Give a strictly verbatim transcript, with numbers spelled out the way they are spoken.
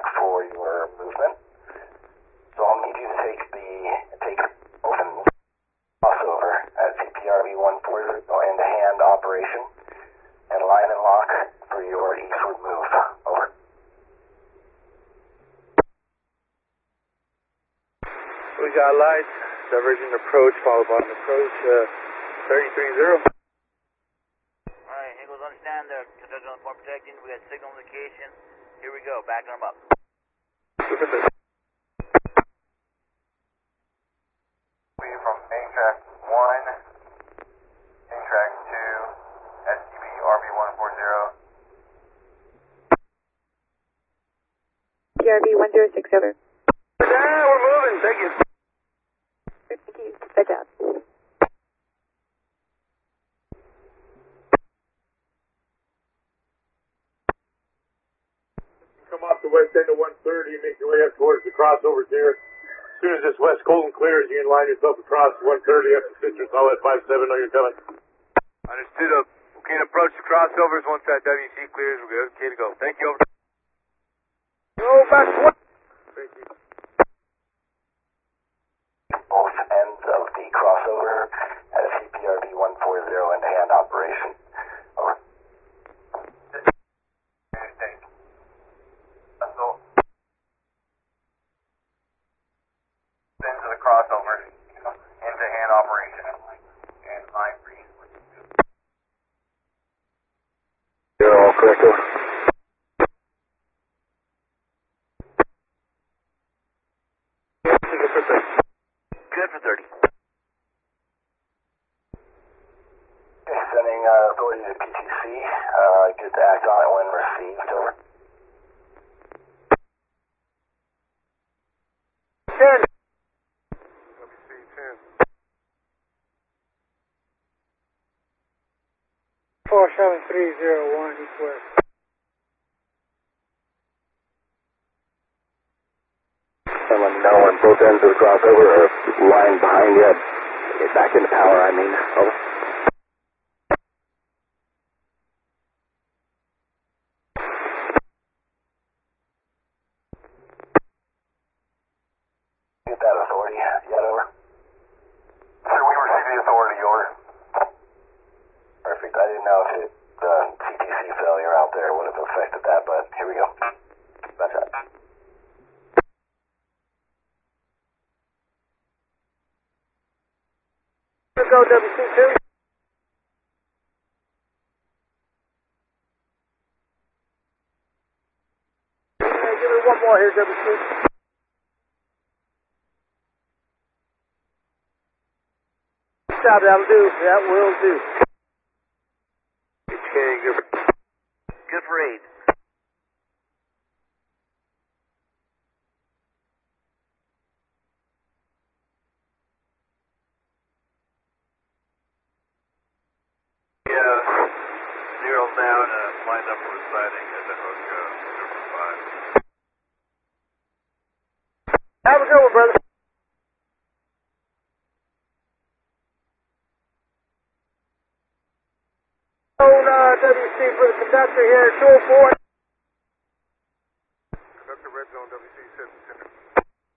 for your movement. So I'll need you to take the take open crossover at C P R V one forty hand-to-hand operation and line and lock for your eastward move. Over. We got lights, divergent approach, followed by an approach, uh, thirty-three zero. Alright, Eagles understand the conductor on the point protecting. We got signal indication. Here we go, backing them up. We from A-Track one, A-Track two, S T B R V one forty. P R V one zero six over. Yeah, we're moving, thank you. Thank you. Good job. Come off the west end of one thirty, make your way up towards the crossovers here. As soon as this west Colton clears, you can line yourself across one thirty up to Citrus. I'll let five seven know you're coming. Understood. Uh, okay to approach the crossovers once that W C clears. We're good. Okay to go. Thank you. Over. Go back to one. Thank you. Both ends of the crossover at a C P R V one forty hand-to-hand operation. Over. Into the crossover, hand-to-hand operation, and line free. You're all correct. Over. Good for thirty. Okay, sending uh, authority to P T C. Uh, good to act on it when received. Over. ten. W C ten. four seven three zero one, east west. Someone know on both ends of the crossover or line behind you. Get back into power, I mean. Over. Get that authority. Yet over. Sir, we received the authority. Over. Perfect. I didn't know if it, the C T C failure out there would have affected that, but here we go. That's right. Let's go W C two. Hey, give me one more here, W C. Stop, that'll do. That will do. Okay, good for, Good for eight. yeah, zero down, uh, lined up for the sighting at the hook, uh, number five. Have a good one, brother. Hold uh, W C for the conductor here, two oh four. Conductor red zone W C said